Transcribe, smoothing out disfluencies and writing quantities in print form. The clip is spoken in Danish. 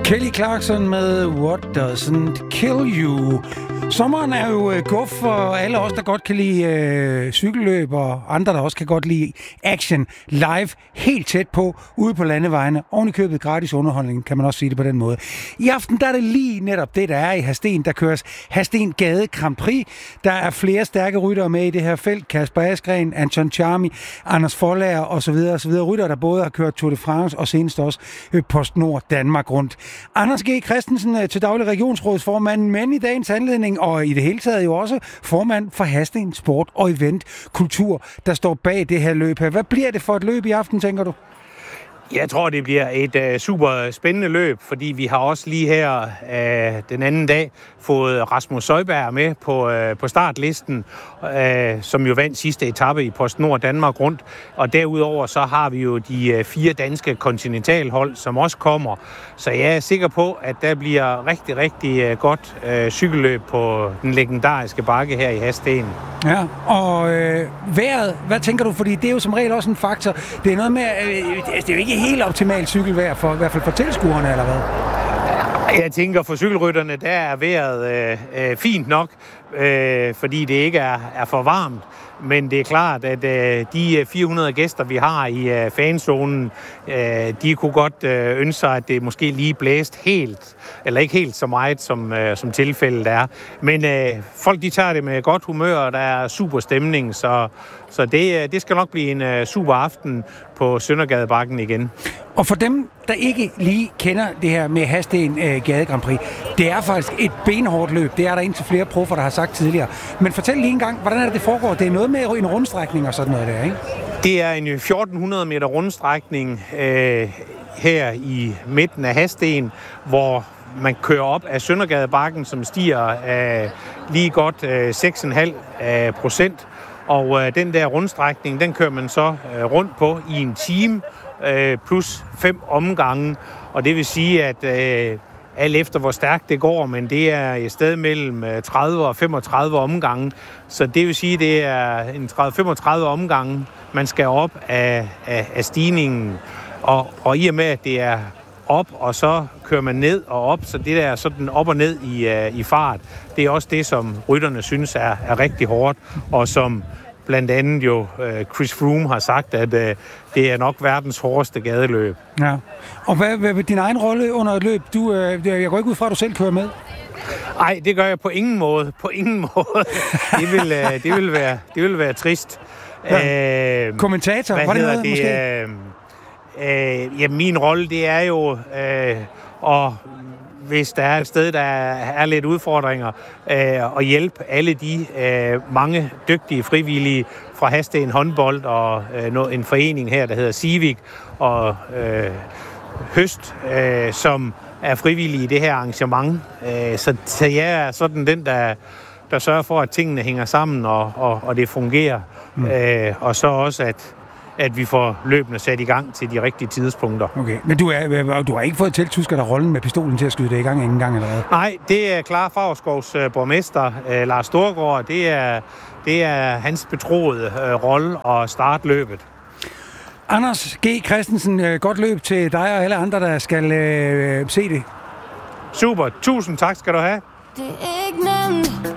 Kelly Clarkson med What Doesn't Kill You. Sommeren er jo guf for alle os, der godt kan lide cykelløb, og andre, der også kan godt lide action live, helt tæt på, ude på landevejene. Oven i købet gratis underholdning, kan man også sige det på den måde. I aften der er det lige netop det, der er i Hadsten. Der køres Hadsten Gade Grand Prix. Der er flere stærke ryttere med i det her felt. Kasper Asgreen, Anton Charmi, Anders Forlager osv. Ryttere, der både har kørt Tour de France og senest også PostNord Danmark rundt. Anders G. Christensen, til daglig regionsrådsformand, men i dagens anledning, og i det hele taget jo også formand for Hadsten Sport og Event Kultur, der står bag det her løb her. Hvad bliver det for et løb i aften, tænker du? Jeg tror, det bliver et super spændende løb, fordi vi har også lige her den anden dag fået Rasmus Søjberg med på startlisten, som jo vandt sidste etape i PostNord Danmark rundt. Og derudover så har vi jo de 4 danske kontinentalhold, som også kommer. Så jeg er sikker på, at der bliver rigtig, rigtig godt cykelløb på den legendariske bakke her i Hadsten. Ja, og vejret, hvad tænker du? Fordi det er jo som regel også en faktor. Det er noget med, det er jo ikke helt optimalt cykelvejr, i hvert fald for tilskuerne, eller hvad? Jeg tænker, for cykelrytterne, der er vejret fint nok, fordi det ikke er for varmt. Men det er klart, at de 400 gæster, vi har i fanzonen, de kunne godt ønske sig, at det måske lige blæst helt, eller ikke helt så meget, som tilfældet er. Men folk, de tager det med godt humør, og der er super stemning, så det skal nok blive en super aften på Søndergadebakken igen. Og for dem, der ikke lige kender det her med Hadsten Gade Grand Prix, det er faktisk et benhårdt løb. Det er der indtil flere proffer, der har sagt tidligere. Men fortæl lige en gang, hvordan er det foregår? Det er noget med en rundstrækning og sådan noget der, ikke? Det er en 1400 meter rundstrækning her i midten af Hadsten, hvor man kører op af Søndergadebakken, som stiger lige godt 6,5%. Og den der rundstrækning, den kører man så rundt på i en time plus 5 omgange. Og det vil sige, at alt efter hvor stærkt det går, men det er et sted mellem 30 og 35 omgange. Så det vil sige, at det er en 30-35 omgange, man skal op af stigningen. Og i og med, at det er op, og så kører man ned og op, så det der er sådan op og ned i fart, det er også det, som rytterne synes er rigtig hårdt, og som blandt andet jo Chris Froome har sagt, at det er nok verdens hårdeste gadeløb. Ja. Og hvad er din egen rolle under et løb? Jeg går ikke ud fra, at du selv kører med. Nej, det gør jeg på ingen måde. På ingen måde. Det vil være trist. Ja. Kommentator? Hvad hedder det? Ja, min rolle, det er jo at hvis der er et sted, der er lidt udfordringer, at hjælpe alle de mange dygtige frivillige fra Hadsten håndbold og en forening her, der hedder Civic og Høst, som er frivillige i det her arrangement. Så jeg er sådan den, der sørger for, at tingene hænger sammen og det fungerer. Og så også, at vi får løbende sat i gang til de rigtige tidspunkter. Okay, men du har ikke fået tiltusket dig rollen med pistolen til at skyde det i gang ingen gang eller hvad? Nej, det er Clara Favrskov borgmester, Lars Storgård. Det er hans betroede rolle at starte løbet. Anders G. Christensen, godt løb til dig og alle andre, der skal se det. Super, tusind tak skal du have. Det er ikke nemt